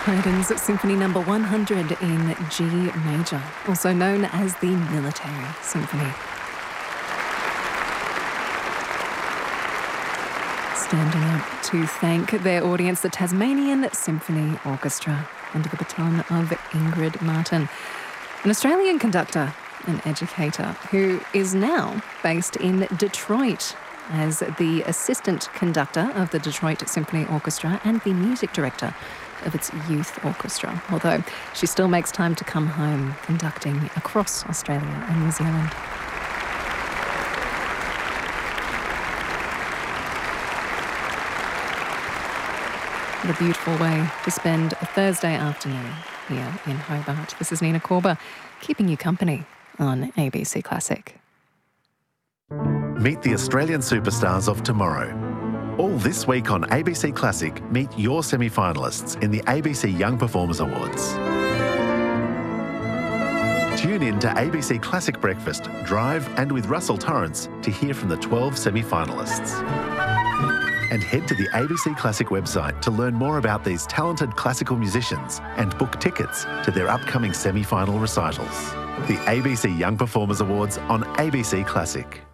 Haydn's Symphony No. 100 in G major, also known as the Military Symphony. Standing up to thank their audience, the Tasmanian Symphony Orchestra, under the baton of Ingrid Martin, an Australian conductor and educator who is now based in Detroit as the assistant conductor of the Detroit Symphony Orchestra and the music director of its youth orchestra, although she still makes time to come home conducting across Australia and New Zealand. What a beautiful way to spend a Thursday afternoon here in Hobart. This is Nina Korber, keeping you company on ABC Classic. Meet the Australian superstars of tomorrow. All this week on ABC Classic, meet your semi-finalists in the ABC Young Performers Awards. Tune in to ABC Classic Breakfast, Drive and with Russell Torrance to hear from the 12 semi-finalists. And head to the ABC Classic website to learn more about these talented classical musicians and book tickets to their upcoming semi-final recitals. The ABC Young Performers Awards on ABC Classic.